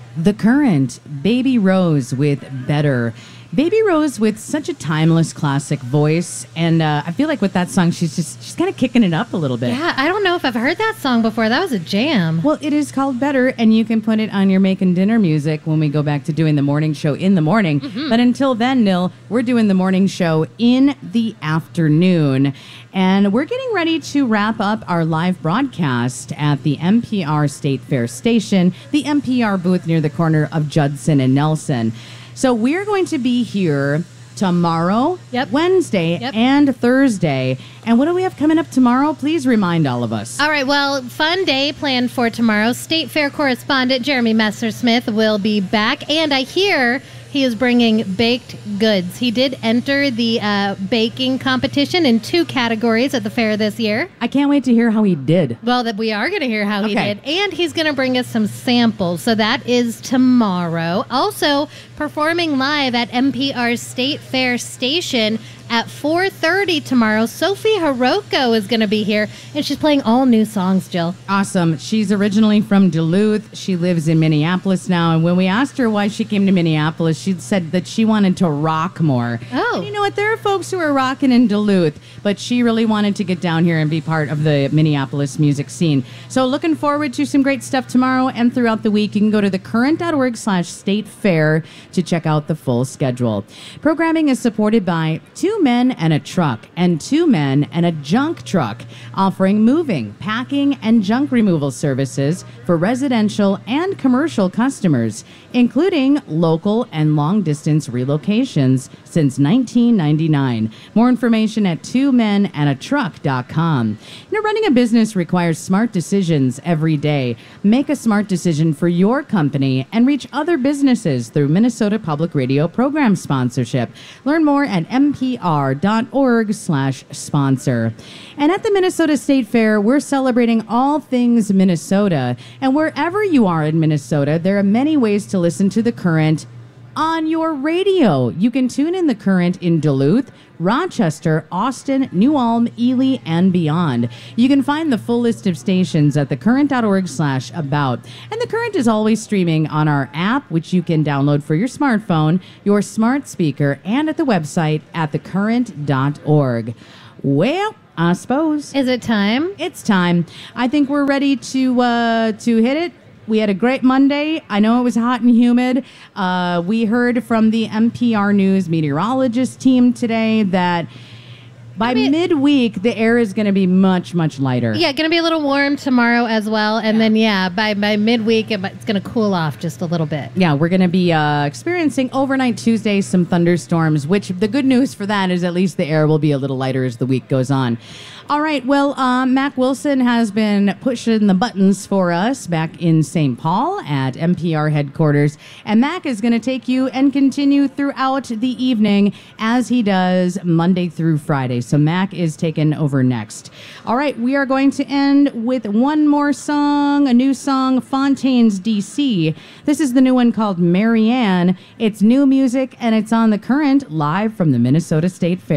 The Current, Baby Rose with Better. Baby Rose with such a timeless classic voice, and I feel like with that song, she's kind of kicking it up a little bit. Yeah, I don't know if I've heard that song before. That was a jam. Well, it is called Better, and you can put it on your making dinner music when we go back to doing the morning show in the morning. But until then, Nil, we're doing the morning show in the afternoon, and we're getting ready to wrap up our live broadcast at the NPR State Fair Station, the NPR booth near the corner of Judson and Nelson. So we're going to be here tomorrow, Wednesday, and Thursday. And what do we have coming up tomorrow? Please remind all of us. All right, well, fun day planned for tomorrow. State Fair correspondent Jeremy Messersmith will be back, and I hear he is bringing baked goods. He did enter the baking competition in 2 categories at the fair this year. I can't wait to hear how he did. Well, that we are going to hear how he did. And he's going to bring us some samples. So that is tomorrow. Also, performing live at NPR State Fair Station at 4:30 tomorrow, Sophie Hiroko is going to be here, and she's playing all new songs, Jill. Awesome. She's originally from Duluth. She lives in Minneapolis now, and when we asked her why she came to Minneapolis, she said that she wanted to rock more. Oh. And you know what? There are folks who are rocking in Duluth, but she really wanted to get down here and be part of the Minneapolis music scene. So looking forward to some great stuff tomorrow and throughout the week. You can go to thecurrent.org/state fair to check out the full schedule. Programming is supported by 2 Men and a Truck and 2 Men and a Junk Truck, offering moving, packing, and junk removal services for residential and commercial customers, including local and long-distance relocations since 1999. More information at 2menandatruck.com. You know, running a business requires smart decisions every day. Make a smart decision for your company and reach other businesses through Minnesota Public Radio program sponsorship. Learn more at mpr.org/sponsor. And at the Minnesota State Fair, we're celebrating all things Minnesota. And wherever you are in Minnesota, there are many ways to listen to The Current on your radio. You can tune in The Current in Duluth, Rochester, Austin, New Ulm, Ely, and beyond. You can find the full list of stations at thecurrent.org/about. And The Current is always streaming on our app, which you can download for your smartphone, your smart speaker, and at the website at thecurrent.org. Well, I suppose. Is it time? It's time. I think we're ready to hit it. We had a great Monday. I know it was hot and humid. We heard from the NPR News meteorologist team today that by midweek, the air is going to be much, much lighter. Yeah, going to be a little warm tomorrow as well. And then, by midweek, it's going to cool off just a little bit. Yeah, we're going to be experiencing overnight Tuesday some thunderstorms, which the good news for that is at least the air will be a little lighter as the week goes on. All right, well, Mac Wilson has been pushing the buttons for us back in St. Paul at NPR headquarters. And Mac is going to take you and continue throughout the evening as he does Monday through Friday. So Mac is taken over next. All right, we are going to end with one more song, a new song, Fontaines DC. This is the new one called Marianne. It's new music, and it's on The Current live from the Minnesota State Fair.